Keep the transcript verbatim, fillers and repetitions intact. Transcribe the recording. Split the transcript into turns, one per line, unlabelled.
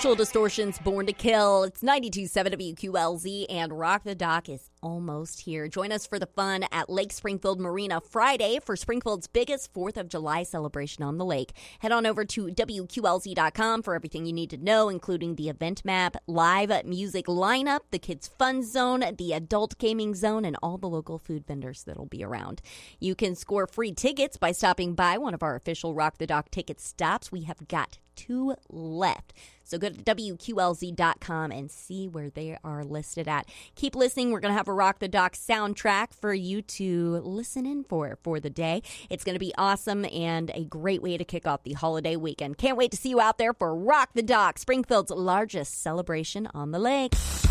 Social Distortion's Born to Kill. It's ninety-two point seven W Q L Z, and Rock the Dock is almost here. Join us for the fun at Lake Springfield Marina Friday for Springfield's biggest fourth of July celebration on the lake. Head on over to W Q L Z dot com for everything you need to know, including the event map, live music lineup, the kids' fun zone, the adult gaming zone, and all the local food vendors that'll be around. You can score free tickets by stopping by one of our official Rock the Dock ticket stops. We have got two left. So go to W Q L Z dot com and see where they are listed at. Keep listening. We're going to have a Rock the Dock soundtrack for you to listen in for for the day. It's going to be awesome and a great way to kick off the holiday weekend. Can't wait to see you out there for Rock the Dock, Springfield's largest celebration on the lake.